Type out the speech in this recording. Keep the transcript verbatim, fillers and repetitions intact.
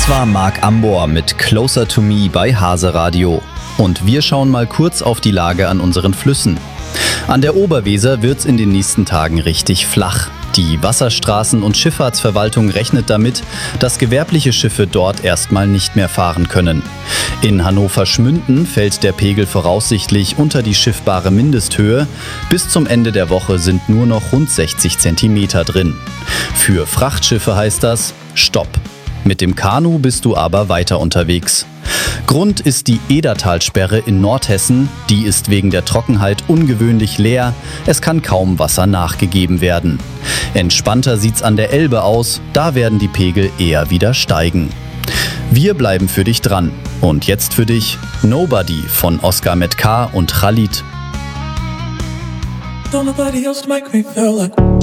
Das war Marc Ambor mit Closer to Me bei Hase Radio. Und wir schauen mal kurz auf die Lage an unseren Flüssen. An der Oberweser wird's in den nächsten Tagen richtig flach. Die Wasserstraßen- und Schifffahrtsverwaltung rechnet damit, dass gewerbliche Schiffe dort erstmal nicht mehr fahren können. In Hannover-Schmünden fällt der Pegel voraussichtlich unter die schiffbare Mindesthöhe. Bis zum Ende der Woche sind nur noch rund sechzig Zentimeter drin. Für Frachtschiffe heißt das Stopp. Mit dem Kanu bist du aber weiter unterwegs. Grund ist die Edertalsperre in Nordhessen. Die ist wegen der Trockenheit ungewöhnlich leer. Es kann kaum Wasser nachgegeben werden. Entspannter sieht's an der Elbe aus. Da werden die Pegel eher wieder steigen. Wir bleiben für dich dran. Und jetzt für dich Nobody von Oscar mit K und Khalid. Don't nobody else make me feel like